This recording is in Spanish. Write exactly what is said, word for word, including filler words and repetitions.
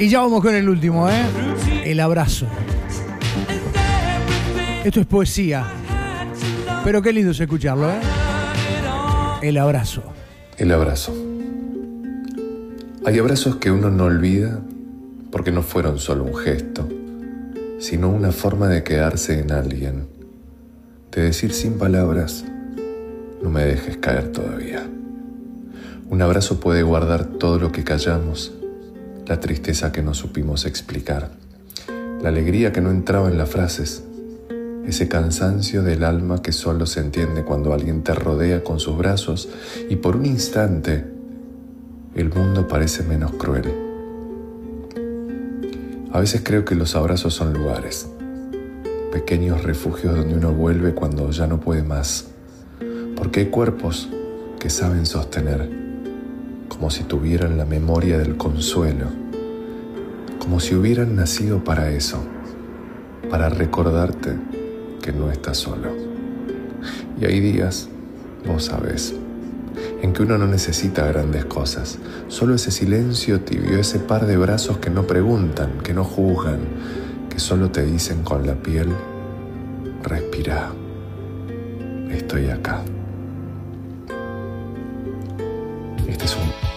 Y ya vamos con el último, ¿eh? El abrazo. Esto es poesía. Pero qué lindo es escucharlo, ¿eh? El abrazo. El abrazo. Hay abrazos que uno no olvida porque no fueron solo un gesto, sino una forma de quedarse en alguien, de decir sin palabras, no me dejes caer todavía. Un abrazo puede guardar todo lo que callamos, la tristeza que no supimos explicar, la alegría que no entraba en las frases, ese cansancio del alma que solo se entiende cuando alguien te rodea con sus brazos y por un instante el mundo parece menos cruel. A veces creo que los abrazos son lugares, pequeños refugios donde uno vuelve cuando ya no puede más, porque hay cuerpos que saben sostener, como si tuvieran la memoria del consuelo, como si hubieran nacido para eso, para recordarte que no estás solo. Y hay días, vos sabés, en que uno no necesita grandes cosas, solo ese silencio tibio, ese par de brazos que no preguntan, que no juzgan, que solo te dicen con la piel, respira, estoy acá. Este es un